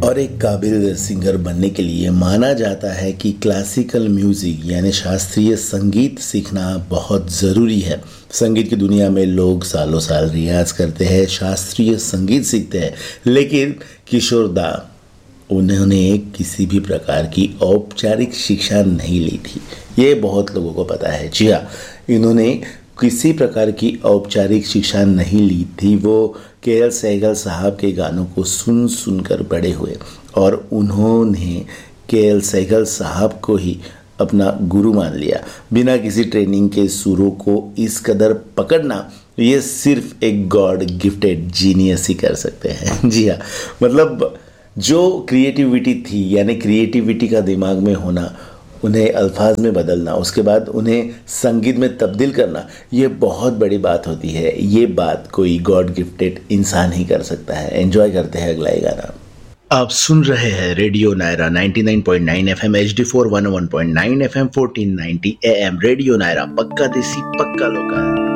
और एक काबिल सिंगर बनने के लिए माना जाता है कि क्लासिकल म्यूज़िक यानी शास्त्रीय संगीत सीखना बहुत ज़रूरी है। संगीत की दुनिया में लोग सालों साल रियाज करते हैं, शास्त्रीय संगीत सीखते हैं, लेकिन किशोर दा उन्होंने किसी भी प्रकार की औपचारिक शिक्षा नहीं ली थी। ये बहुत लोगों को पता है। जी हाँ, इन्होंने किसी प्रकार की औपचारिक शिक्षा नहीं ली थी। वो के.एल. सहगल साहब के गानों को सुन सुनकर बड़े हुए और उन्होंने के.एल. सहगल साहब को ही अपना गुरु मान लिया। बिना किसी ट्रेनिंग के सुरों को इस कदर पकड़ना, ये सिर्फ एक गॉड गिफ्टेड जीनियस ही कर सकते हैं। जी हाँ, मतलब जो क्रिएटिविटी थी, यानी क्रिएटिविटी का दिमाग में होना, उन्हें अल्फाज में बदलना, उसके बाद उन्हें संगीत में तब्दील करना, ये बहुत बड़ी बात होती है। ये बात कोई गॉड गिफ्टेड इंसान ही कर सकता है। एंजॉय करते हैं अगला ये गाना। आप सुन रहे हैं radio Naira 99.9 FM HD4 101.9 FM 1490 AM। Radio Naira, पक्का देसी पक्का लोकल।